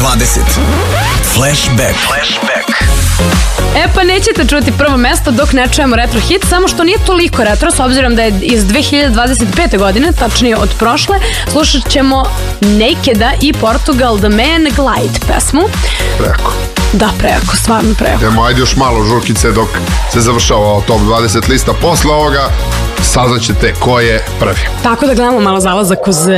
20. Flashback. E pa nećete čuti prvo mesto dok ne čujemo retro hit, samo što nije toliko retro, s obzirom da je iz 2025. godine, tačnije od prošle. Slušat ćemo Nakeda i Portugal The Man Glide pesmu. Preko. Da, preko, stvarno preko. Idemo, ajde još malo žurkice dok se završava top 20 lista. Posle ovoga saznaćete ko je prvi. Tako da gledamo malo zalazak uz